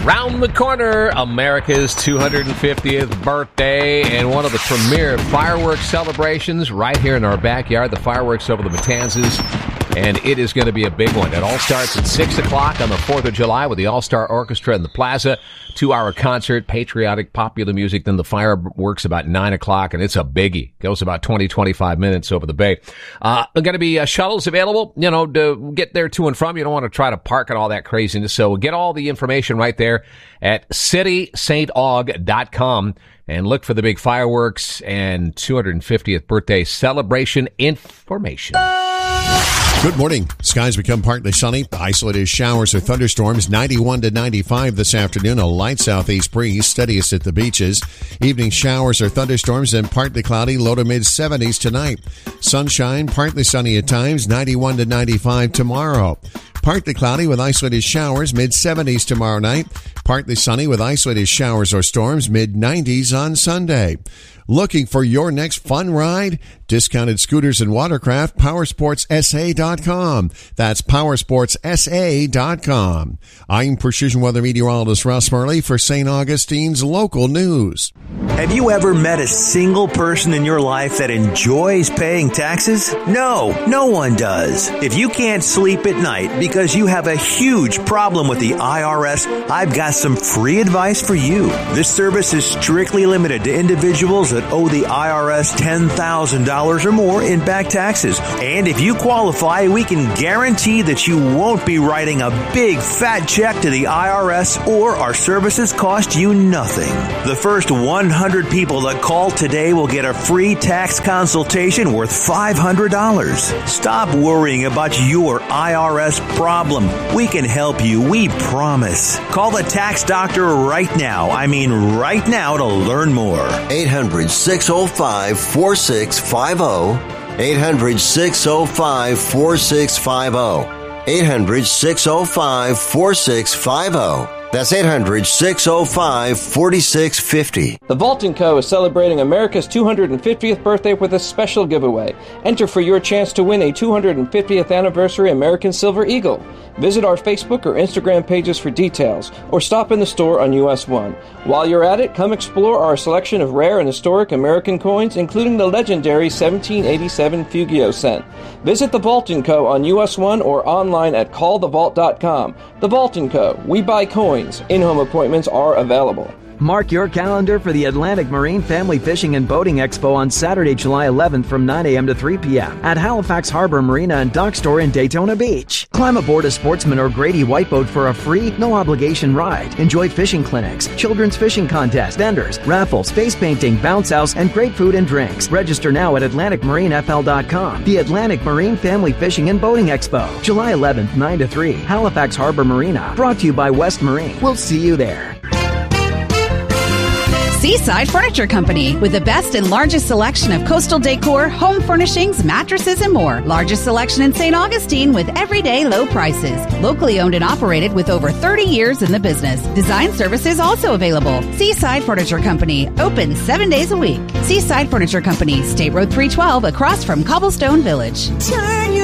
Round the corner, America's 250th birthday and one of the premier fireworks celebrations right here in our backyard, the fireworks over the Matanzas, and it is going to be a big one. It all starts at 6 o'clock on the 4th of July with the All-Star Orchestra in the Plaza, 2-hour concert, patriotic, popular music, then the fireworks about 9 o'clock, and it's a biggie. Goes about 20, 25 minutes over the bay. There are going to be shuttles available, to get there to and from. You don't want to try to park and all that craziness, so get all the information right there at citysaintaug.com and look for the big fireworks and 250th birthday celebration information. Good morning. Skies become partly sunny. Isolated showers or thunderstorms. 91 to 95 this afternoon. A light southeast breeze, steadiest at the beaches. Evening showers or thunderstorms and partly cloudy. Low to mid 70s tonight. Sunshine, partly sunny at times. 91 to 95 tomorrow. Partly cloudy with isolated showers, mid-70s tomorrow night. Partly sunny with isolated showers or storms, mid-90s on Sunday. Looking for your next fun ride? Discounted scooters and watercraft, powersportsa.com. That's powersportsa.com. I'm Precision Weather Meteorologist Russ Murley for St. Augustine's local news. Have you ever met a single person in your life that enjoys paying taxes? No one does. If you can't sleep at night because you have a huge problem with the IRS, I've got some free advice for you. This service is strictly limited to individuals that owe the IRS $10,000 or more in back taxes. And if you qualify, we can guarantee that you won't be writing a big fat check to the IRS, or our services cost you nothing. The first 100 people that call today will get a free tax consultation worth $500. Stop worrying about your IRS problem. We can help you, we promise. Call the tax doctor right now. I mean right now, to learn more. 800-605-4650. 800-605-4650. 800-605-4650. That's 800-605-4650. The Vault & Co. is celebrating America's 250th birthday with a special giveaway. Enter for your chance to win a 250th anniversary American Silver Eagle. Visit our Facebook or Instagram pages for details, or stop in the store on US 1. While you're at it, come explore our selection of rare and historic American coins, including the legendary 1787 Fugio cent. Visit The Vault & Co. on US 1 or online at callthevault.com. The Vault & Co. We buy coins. In-home appointments are available. Mark your calendar for the Atlantic Marine Family Fishing and Boating Expo on Saturday, July 11th from 9 a.m. to 3 p.m. at Halifax Harbor Marina and Dock Store in Daytona Beach. Climb aboard a Sportsman or Grady White Boat for a free, no-obligation ride. Enjoy fishing clinics, children's fishing contests, vendors, raffles, face painting, bounce house, and great food and drinks. Register now at AtlanticMarineFL.com. The Atlantic Marine Family Fishing and Boating Expo, July 11th, 9 to 3, Halifax Harbor Marina. Brought to you by West Marine. We'll see you there. Seaside Furniture Company, with the best and largest selection of coastal decor, home furnishings, mattresses, and more. Largest selection in St. Augustine with everyday low prices. Locally owned and operated with over 30 years in the business. Design services also available. Seaside Furniture Company, open 7 days a week. Seaside Furniture Company, State Road 312 across from Cobblestone Village. Turn